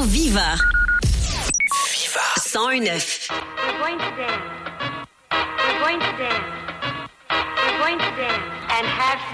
Viva. Viva. 101.9. We're going to dance. We're going to dance. We're going to dance and have